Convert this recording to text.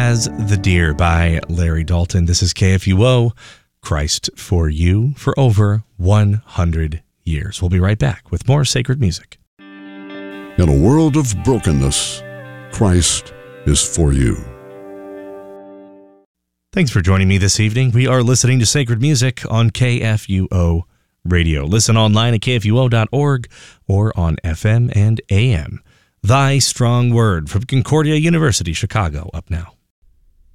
as the Deer by Larry Dalton. This is KFUO, Christ for You, for over 100 years. We'll be right back with more sacred music. In a world of brokenness, Christ is for you. Thanks for joining me this evening. We are listening to sacred music on KFUO Radio. Listen online at kfuo.org or on FM and AM. Thy Strong Word from Concordia University, Chicago, up now.